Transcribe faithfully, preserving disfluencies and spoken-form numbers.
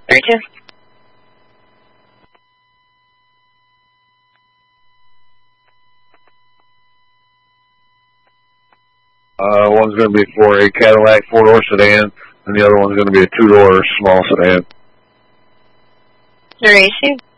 thirty-two. Uh, one's going to be for a Cadillac four-door sedan, and the other one's going to be a two-door small sedan. Duration.